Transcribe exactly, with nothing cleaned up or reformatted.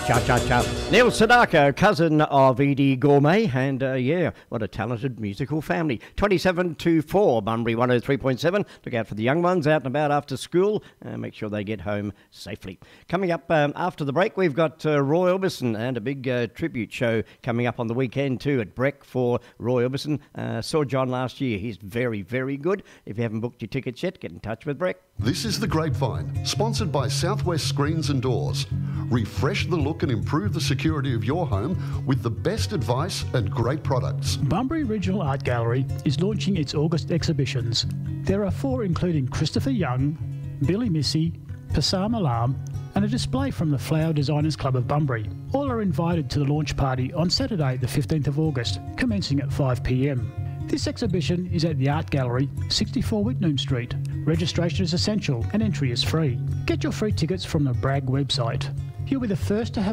Cha cha cha. Neil Sedaka, cousin of Edie Gourmet, and uh, yeah, what a talented musical family. twenty-seven to four, Bunbury one oh three point seven. Look out for the young ones out and about after school. Uh, make sure they get home safely. Coming up um, after the break, we've got uh, Roy Orbison and a big uh, tribute show coming up on the weekend too at Breck for Roy Orbison. Uh, saw John last year. He's very, very good. If you haven't booked your tickets yet, get in touch with Breck. This is The Grapevine, sponsored by Southwest Screens and Doors. Refresh the look and improve the security of your home with the best advice and great products. Bunbury Regional Art Gallery is launching its August exhibitions. There are four including Christopher Young, Billy Missy, Passam Alam, and a display from the Flower Designers Club of Bunbury. All are invited to the launch party on Saturday the fifteenth of August, commencing at five p m. This exhibition is at the Art Gallery, sixty-four Whitnum Street. Registration is essential and entry is free. Get your free tickets from the Bragg website. You'll be the first to have